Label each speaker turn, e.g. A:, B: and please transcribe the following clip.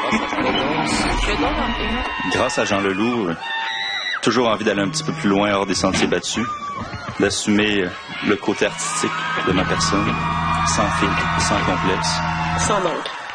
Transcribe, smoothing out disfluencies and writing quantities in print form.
A: Grâce à Jean Leloup, toujours envie d'aller un petit peu plus loin hors des sentiers battus, d'assumer le côté artistique de ma personne, sans filtre, sans complexe.
B: Sans oncle.